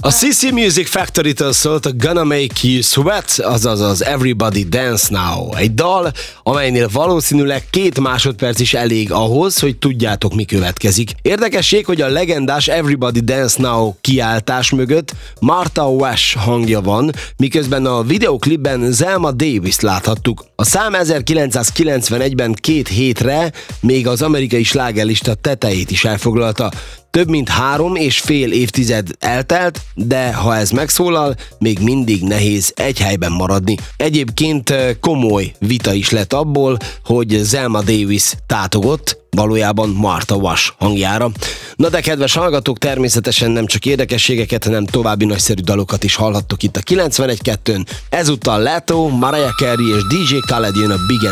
A CC Music Factory-től szólt a Gonna Make You Sweat, azaz az Everybody Dance Now. Egy dal, amelynél valószínűleg 2 másodperc is elég ahhoz, hogy tudjátok, mi következik. Érdekesség, hogy a legendás Everybody Dance Now kiáltás mögött Martha Wash hangja van, miközben a videoklipben Zelma Davis láthattuk. A szám 1991-ben 2 hétre még az amerikai slágerlista tetejét is elfoglalta. Több mint 3,5 évtized eltelt, de ha ez megszólal, még mindig nehéz egy helyben maradni. Egyébként komoly vita is lett abból, hogy Zelma Davis tátogott, valójában Martha Wash hangjára. Na de kedves hallgatók, természetesen nem csak érdekességeket, hanem további nagyszerű dalokat is hallhattok itt a 91.2-n. Ezúttal Leto, Mariah Carey és DJ Khaled jön a Big